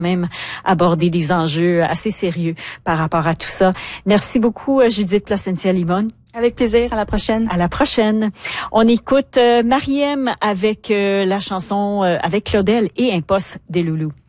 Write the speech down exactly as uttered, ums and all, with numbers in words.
même aborder des enjeux assez sérieux par rapport à tout ça. Merci beaucoup, Judith Plasencia-Limon. Avec plaisir. À la prochaine. À la prochaine. On écoute euh, Mariem avec euh, la chanson euh, avec Claudel et Un poste des loulous.